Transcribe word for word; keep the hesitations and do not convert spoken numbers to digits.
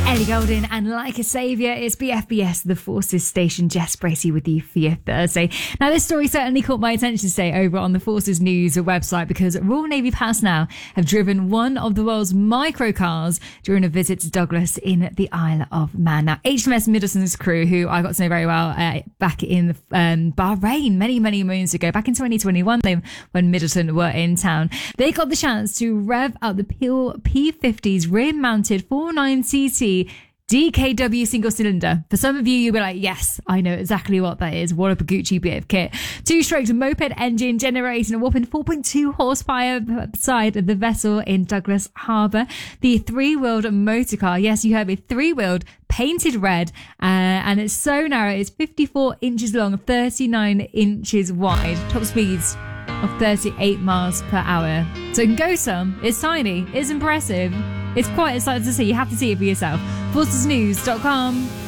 Ellie Goulding and Like a Saviour. It's B F B S, the Forces Station. Jess Bracey with you for your Thursday. Now, this story certainly caught my attention today over on the Forces News website because Royal Navy personnel have driven one of the world's microcars during a visit to Douglas in the Isle of Man. Now, H M S Middleton's crew, who I got to know very well uh, back in um, Bahrain many, many moons ago, back in twenty twenty-one, they, when Middleton were in town, they got the chance to rev up the P fifty's rear-mounted forty-nine C C D K W single cylinder. For some of you, you'll be like, yes, I know exactly what that is. What a Gucci bit of kit. Two-stroked moped engine generating a whopping four point two horsepower side of the vessel in Douglas Harbour. The three-wheeled motor car, yes, you heard me, three-wheeled, painted red, uh, and it's so narrow, it's fifty-four inches long, thirty-nine inches wide. Top speeds of thirty-eight miles per hour. So it can go some. It's tiny. It's impressive. It's quite exciting to see. You have to see it for yourself. forces news dot com